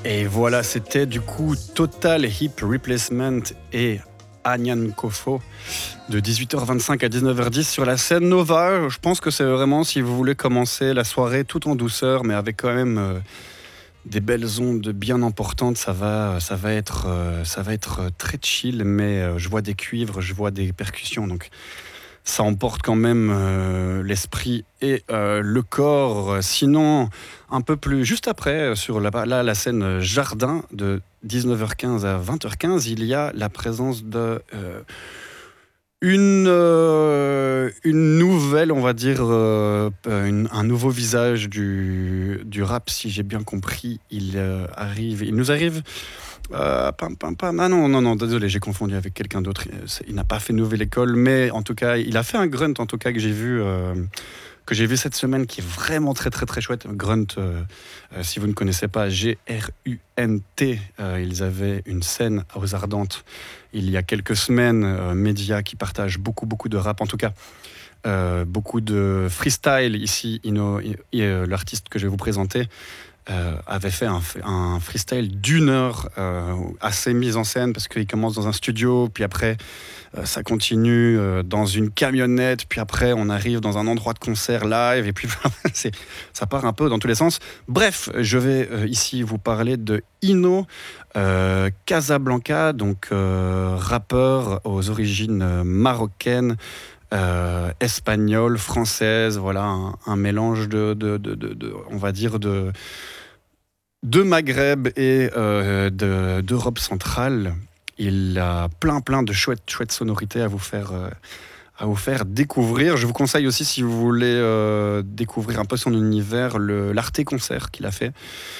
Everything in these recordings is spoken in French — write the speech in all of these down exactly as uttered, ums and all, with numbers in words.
Et voilà, c'était du coup Total Hip Replacement et Anyan Kofo de dix-huit heures vingt-cinq à dix-neuf heures dix sur la scène Nova. Je pense que c'est vraiment si vous voulez commencer la soirée tout en douceur, mais avec quand même euh, des belles ondes bien importantes. Ça va, ça va être, euh, ça va être très chill, mais euh, je vois des cuivres, je vois des percussions, donc ça emporte quand même euh, l'esprit et euh, le corps. Sinon, un peu plus juste après, sur la, là, la scène Jardin de dix-neuf heures quinze à vingt heures quinze, il y a la présence de euh, une, euh, une nouvelle, on va dire, euh, une, un nouveau visage du, du rap, si j'ai bien compris. Il euh, arrive, il nous arrive. Euh, pam, pam, pam. Ah non, non, non, désolé, j'ai confondu avec quelqu'un d'autre. Il n'a pas fait Nouvelle École, mais en tout cas, il a fait un grunt, en tout cas, que j'ai vu, euh, que j'ai vu cette semaine, qui est vraiment très, très, très chouette. Grunt, euh, euh, si vous ne connaissez pas, G R U N T. Euh, ils avaient une scène aux Ardentes il y a quelques semaines. Euh, médias qui partagent beaucoup, beaucoup de rap, en tout cas. Euh, beaucoup de freestyle ici. Ino, et, et, euh, l'artiste que je vais vous présenter Euh, avait fait un, un freestyle d'une heure euh, assez mise en scène parce qu'il commence dans un studio, puis après euh, ça continue euh, dans une camionnette, puis après on arrive dans un endroit de concert live, et puis c'est, ça part un peu dans tous les sens. Bref, je vais euh, ici vous parler de Ino euh, Casablanca, donc euh, rappeur aux origines euh, marocaines, Euh, espagnole, française, voilà, un, un mélange de, de, de, de, de, on va dire, de, de Maghreb et euh, de, d'Europe centrale. Il a plein, plein de chouettes, chouettes sonorités à vous faire, euh, à vous faire découvrir. Je vous conseille aussi, si vous voulez euh, découvrir un peu son univers, le, l'Arte Concert qu'il a fait.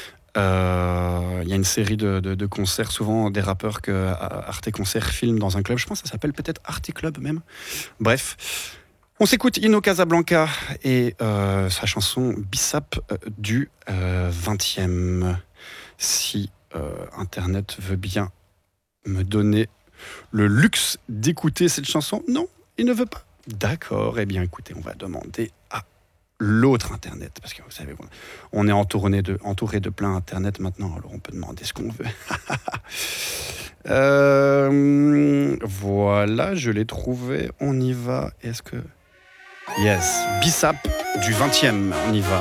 Euh, il y a une série de, de, de concerts, souvent des rappeurs que Arte Concert filme dans un club. Je pense que ça s'appelle peut-être Arte Club même. Bref, on s'écoute Ino Casablanca et euh, sa chanson Bissap euh, du euh, vingtième. Si euh, Internet veut bien me donner le luxe d'écouter cette chanson. Non, il ne veut pas. D'accord, eh bien écoutez, on va demander à l'autre Internet, parce que vous savez, on est entouré de, entouré de plein Internet maintenant, alors on peut demander ce qu'on veut. euh, voilà, je l'ai trouvé, on y va. Est-ce que... Yes, Bissap du vingtième, on y va.